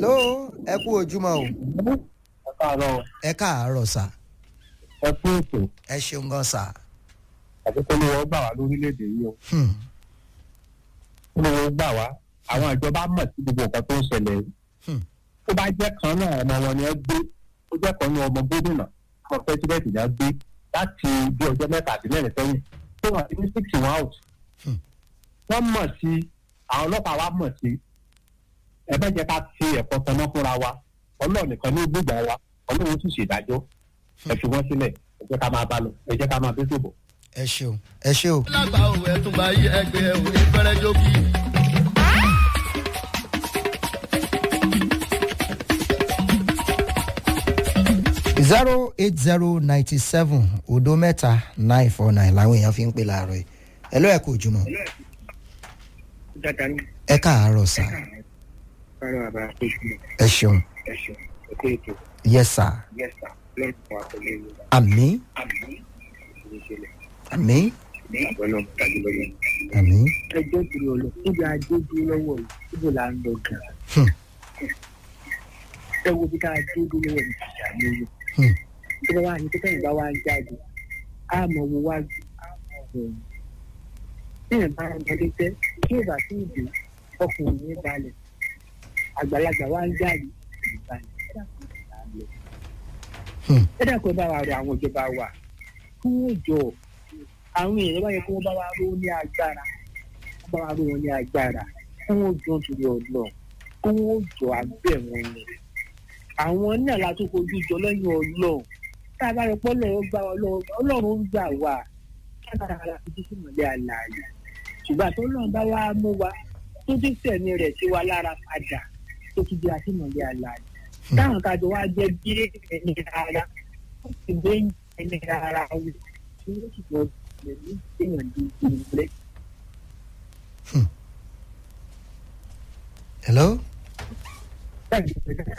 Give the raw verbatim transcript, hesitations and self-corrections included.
hello ẹ kú ojúmọ́ o. ẹ káàárọ̀. ẹ káàárọ̀ sà. ẹ kú ètò. ẹ ṣeun gan sà. àti kó ló wọ́n gbà wá lórílẹ̀‐èdè yìí o. kó ló wọ́n gbà wá àwọn ìjọba mọ̀ sí gbogbo nǹkan tó ń ṣẹlẹ̀ yìí. tó bá jẹ́ kan náà ọmọ wọn ni ẹ gbé ó jẹ́ kan ní ọmọ gómìnà ọmọ pẹ́sidẹ́ntì ni ẹ gbé láti bí ọjọ́ mẹ́ta àti mẹ́rin sẹ́yìn tó wà ní six one out. wọ́n mọ̀ sí àwọn ọlọ́pàá wa mọ̀ sí ẹ bá jẹ́ ká fi ẹ̀kọ́ tọmọ́ fúnra wa ọlọ́run nìkan ní gbígbà wa ọlọ́run tún ṣèdájọ́ ẹ fi wọ́n sílẹ̀ ẹ jẹ́ ká máa bá lọ ẹ jẹ́ ká máa bí tòbọ̀. ẹ ṣeun ẹ ṣe o. lágbà òwe tún bá yí ẹgbẹ́ òní fẹ́rẹ́ jókì. zero eight zero ninety seven odo mẹ́ta nine four nine làwọn èèyàn fi ń pè láàárọ̀ yìí ẹ ló ẹ kú ojúmọ́. ẹ káàárọ̀ sà. ẹ ṣeun. yes sir. àmín. àmín. àmín. ẹjọ́ ìrìn ọ̀lọ́ níbi ajé dúró lọ́wọ́ yìí síbò là ń lọ gan-an. ẹ wo bí ká ajé dúró lọ́wọ́ yìí ìjà lóyún. tí wọ́n wá ní pípẹ́ ìgbà wa ń jáde á mọ̀ wo wá ju ọ̀hún. tí ẹ̀ bá ń gbọdọ̀ tẹ́ tí ìbá sí ìdè ọkùnrin ní balẹ̀ àgbàlagbà wa ń jáde ìbalẹ̀ ẹ dàpọ̀ bá wa rẹ àwọn ìjọba wa kí wọ́n jọ àwọn èèyàn bá yẹ kí wọ́n bá wa ró ní agbára wọ́n bá wa ró wọn ní agbára kí wọ́n jọ nítorí ọlọ́run kí wọ́n jọ àgbẹ̀ wọn ni àwọn náà la tó fojú jọ lẹ́yìn ọlọ́run tá a bá rẹ pọ́ lọ́wọ́ gbà wá ọlọ́run ń gbà wá káàkiri la fi jíjí mọ̀lẹ́ àlàyé ṣùgbọ́n àti ọlọ́run bá wá mú wa tó dé sẹ̀mí rẹ̀ sí wa lára padà tó ti di àtìmọ̀lẹ́ àlàyé táwọn kájọ wá jẹ́ bí ẹni rárá ó sì gbé ẹni rárá wí tí ó sì jọ pẹ̀lú èèyàn di ìrìnlẹ̀. hello.